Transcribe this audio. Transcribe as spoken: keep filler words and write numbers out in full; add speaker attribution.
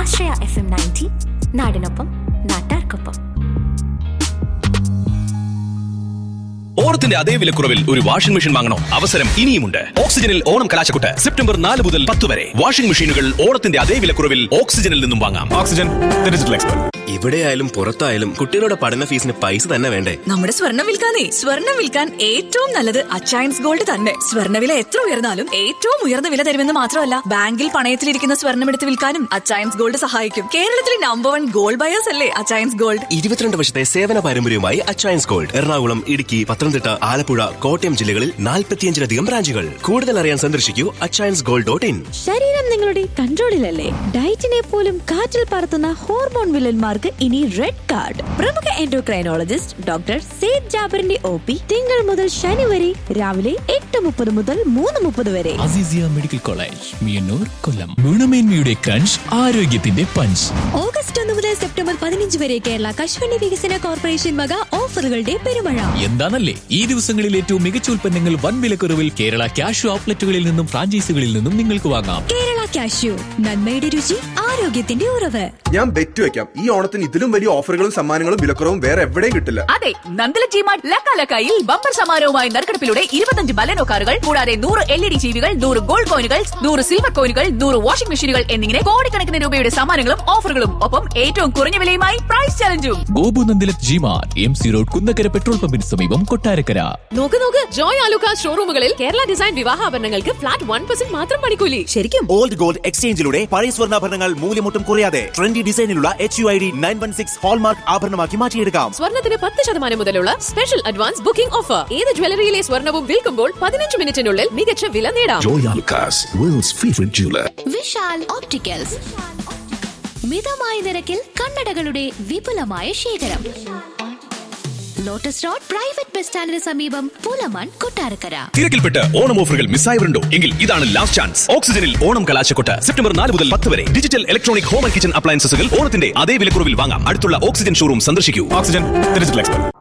Speaker 1: ആശ്രയ F M ninety, നാടിനൊപ്പം നാട്ടാർക്കൊപ്പം.
Speaker 2: ഓണത്തിന്റെ അതേ വിലക്കുറവിൽ ഒരു വാഷിംഗ് മെഷീൻ വാങ്ങണോ? അവസരം ഇനിയുമുണ്ട്. ഓക്സിജനിൽ ഓണം കലാശക്കൊട്ട് സെപ്റ്റംബർ നാല് മുതൽ പത്ത് വരെ. വാഷിംഗ് മെഷീനുകൾ ഓണത്തിന്റെ അതേ വിലക്കുറവിൽ ഓക്സിജനിൽ നിന്നും വാങ്ങാം. Oxygen digital expert.
Speaker 3: ഇവിടെയായാലും പുറത്തായാലും കുട്ടികളുടെ പഠന ഫീസിന് പൈസ തന്നെ വേണ്ടേ?
Speaker 4: നമ്മുടെ സ്വർണ്ണം വിൽക്കാനേ സ്വർണ്ണം വിൽക്കാൻ ഏറ്റവും നല്ലത് അച്ചയൻസ് ഗോൾഡ് തന്നെ. സ്വർണ്ണവില എത്ര ഉയർന്നാലും ഏറ്റവും ഉയർന്ന വില തരുമെന്ന് മാത്രമല്ല, ബാങ്കിൽ പണയത്തിലിരിക്കുന്ന സ്വർണ്ണം എടുത്ത് വിൽക്കാനും അച്ചയൻസ് ഗോൾഡ് സഹായിക്കും. കേരളത്തിലെ നമ്പർ വൺ ഗോൾഡ് ബയേഴ്സ് അല്ലേ അച്ചയൻസ് ഗോൾഡ്.
Speaker 3: ഇരുപത്തിരണ്ട് വർഷത്തെ സേവന പാരമ്പര്യവുമായി അച്ചയൻസ് ഗോൾഡ് എറണാകുളം, ഇടുക്കി, പത്തനംതിട്ട, ആലപ്പുഴ, കോട്ടയം ജില്ലകളിൽ നാൽപ്പത്തിയഞ്ചിലധികം ബ്രാഞ്ചുകൾ. കൂടുതൽ അറിയാൻ സന്ദർശിക്കൂ അച്ചയൻസ് ഗോൾഡ് ഡോട്ട് ഇൻ.
Speaker 5: ശരീരം നിങ്ങളുടെ കൺട്രോളിലല്ലേ? ഡയറ്റിനെ പോലും കാറ്റിൽ പറത്തുന്ന ഹോർമോൺ വില്ലന്മാർക്ക് ഇനി റെഡ് കാർഡ്. പ്രമുഖ endocrinologist doctor Syed ജാബറിന്റെ O P തിങ്കൾ മുതൽ ശനി വരെ രാവിലെ എട്ട് മുപ്പത് മുതൽ മൂന്ന് മുപ്പത് വരെ.
Speaker 6: അസീസിയ മെഡിക്കൽ കോളേജ്, മിയന്നൂർ, കൊല്ലം. ഗുണമേന്മയുടെ ക്രഞ്ച്, ആരോഗ്യത്തിന്റെ പഞ്ച്.
Speaker 5: ഓഗസ്റ്റ് ഒന്ന് മുതൽ സെപ്റ്റംബർ പതിനഞ്ച് വരെ കേരള കശുവണ്ടി വികസന കോർപ്പറേഷൻ വക ഓഫറുകളുടെ പെരുമഴ.
Speaker 6: എന്താണല്ലേ ഈ ദിവസങ്ങളിൽ ഏറ്റവും മികച്ച ഉൽപ്പന്നങ്ങൾ വൻ വിലക്കുറവിൽ കേരള കാഷ്യൂ ഔട്ട്ലെറ്റുകളിൽ നിന്നും ഫ്രാഞ്ചൈസികളിൽ നിന്നും നിങ്ങൾക്ക് വാങ്ങാം.
Speaker 5: കേരള കാഷ്യൂ, നന്മയുടെ രുചി, ആരോഗ്യത്തിന്റെ ഉറവ്.
Speaker 7: ഞാൻ ബെറ്റ് വെക്കാം, ഈ ഓണത്തിന് ഇതിലും വലിയ ഓഫറുകളും സമ്മാനങ്ങളും വിലക്കുറവും വേറെ എവിടെയും കിട്ടില്ല.
Speaker 4: അതെ, നന്ദല ജിമാർട്ട് ലക്കാലക്കായിൽ ബമ്പർ സമാരവുമായി നറുക്കെടുപ്പിലൂടെ ഇരുപത്തഞ്ച് ബലനോ കാറുകൾ കൂടാതെ നൂറ് എൽ ഇ ഡി ടിവികൾ, നൂറ് ഗോൾഡ് കോയിനുകൾ, നൂറ് സിൽവർ കോയിനുകൾ, നൂറ് വാഷിംഗ് മെഷീനുകൾ എന്നിങ്ങനെ കോടിക്കണക്കിന് രൂപയുടെ സമ്മാനങ്ങളും ഓഫറുകളും, ഒപ്പം ഏറ്റവും കുറഞ്ഞ വിലയുമായി price ചലഞ്ചും.
Speaker 6: Gopu Nandilath G-Mart, M C road, Kunnakkara petrol പമ്പിന് സമീപം, കൊട്ടാരക്കര.
Speaker 8: നോക്ക് നോക്ക്, Joy Alukkas ഷോറൂമുകളിൽ Kerala design വിവാഹാഭരണങ്ങൾക്ക് flat one percent മാത്രം പണിക്കൂലി.
Speaker 4: ശരിക്കും
Speaker 9: ഓൾഡ് ഗോൾഡ് എക്സ്ചേഞ്ചിലൂടെ പഴയ സ്വർണ്ണാഭരണങ്ങൾ മൂല്യമൊട്ടും കുറയാതെ trendy ഡിസൈനിലുള്ള H U I D nine one six hallmark ആഭരണമാക്കി മാറ്റിയെടുക്കാം.
Speaker 8: സ്വർണ്ണത്തിന് പത്ത് ശതമാനം മുതലുള്ള സ്പെഷ്യൽ അഡ്വാൻസ് ബുക്കിംഗ് ഓഫർ. ഏത് ജ്വല്ലറിയിലെ സ്വർണ്ണവും വിൽക്കുമ്പോൾ പതിനഞ്ച് മിനിറ്റിനുള്ളിൽ മികച്ച വില നേടാം.
Speaker 10: Joy Alukkas, worlds favourite jeweller.
Speaker 5: Vishal opticals, മിതമായ നിരക്കിൽ കണ്ണടകളുടെ വിപുലമായ ശേഖരം. ലോട്ടസ് റോഡ് പ്രൈവറ്റ് ബസ് സ്റ്റാൻഡിന് സമീപം, പൂലമാൻ, കൊട്ടാരക്കര.
Speaker 2: തിരക്കിൽപ്പെട്ട് ഓണം ഓഫറുകൾ മിസ്സായവരുണ്ടോ? എങ്കിൽ ഇതാണ് ലാസ്റ്റ് ചാൻസ്. ഓക്സിജനിൽ ഓണം കലാശക്കൊട്ട് സെപ്റ്റംബർ നാല് മുതൽ പത്ത് വരെ. Digital electronic home and kitchen അപ്ലയൻസസുകൾ ഓണത്തിന്റെ അതേ വിലക്കുറവിൽ വാങ്ങാം. അടുത്തുള്ള ഓക്സിജൻ ഷോറൂം സന്ദർശിക്കൂ.
Speaker 7: Oxygen digital expert.